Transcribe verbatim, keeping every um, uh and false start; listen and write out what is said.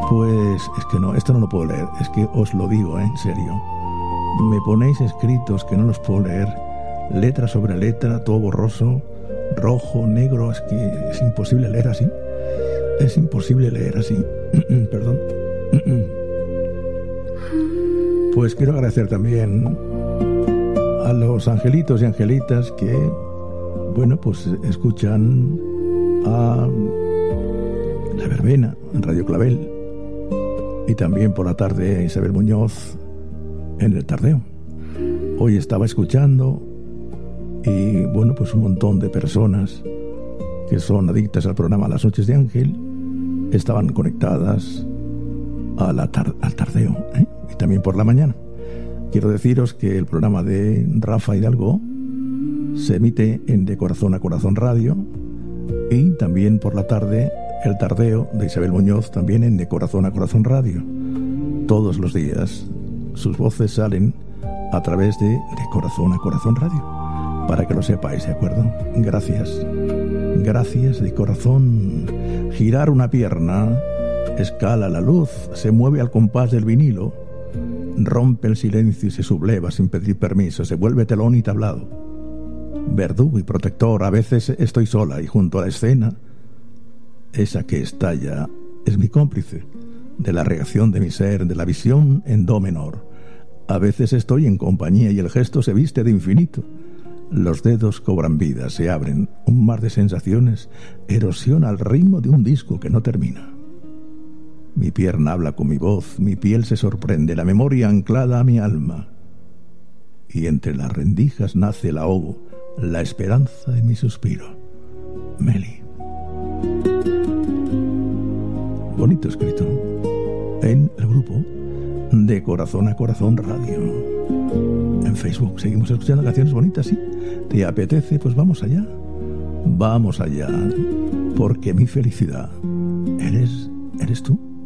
Pues es que no, esto no lo puedo leer, es que os lo digo, ¿eh? En serio. Me ponéis escritos que no los puedo leer, letra sobre letra, todo borroso, rojo, negro, es que es imposible leer así. Es imposible leer así. Perdón. Pues quiero agradecer también a los angelitos y angelitas que, bueno, pues escuchan a La Verbena en Radio Clavel y también por la tarde a Isabel Muñoz en El Tardeo. Hoy estaba escuchando y, bueno, pues un montón de personas que son adictas al programa Las Noches de Ángel estaban conectadas a la tar- al Tardeo, ¿eh? Y también por la mañana. Quiero deciros que el programa de Rafa Hidalgo se emite en De Corazón a Corazón Radio y también por la tarde El Tardeo de Isabel Muñoz también en De Corazón a Corazón Radio. Todos los días sus voces salen a través de De Corazón a Corazón Radio, para que lo sepáis, ¿de acuerdo? Gracias. Gracias de corazón. Girar una pierna, escala la luz, se mueve al compás del vinilo, rompe el silencio y se subleva sin pedir permiso, se vuelve telón y tablado. Verdugo y protector, a veces estoy sola y junto a la escena, esa que estalla es mi cómplice de la reacción de mi ser, de la visión en do menor. A veces estoy en compañía y el gesto se viste de infinito. Los dedos cobran vida, se abren, un mar de sensaciones erosiona al ritmo de un disco que no termina. Mi pierna habla con mi voz, mi piel se sorprende, la memoria anclada a mi alma. Y entre las rendijas nace el ahogo, la esperanza de mi suspiro. Meli. Bonito escrito. En el grupo De Corazón a Corazón Radio. En Facebook seguimos escuchando canciones bonitas, ¿sí? ¿Te apetece? Pues vamos allá. Vamos allá. Porque mi felicidad eres, eres tú.